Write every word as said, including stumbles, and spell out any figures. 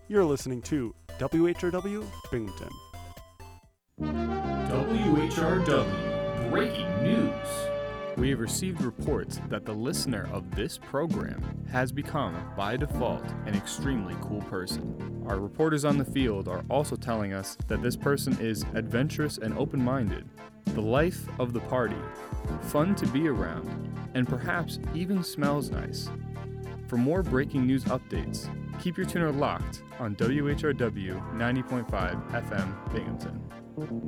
You're listening to W H R W Binghamton. W H R W Breaking News. We have received reports that the listener of this program has become, by default, an extremely cool person. Our reporters on the field are also telling us that this person is adventurous and open-minded, the life of the party, fun to be around, and perhaps even smells nice. For more breaking news updates, keep your tuner locked on W H R W ninety point five F M Binghamton.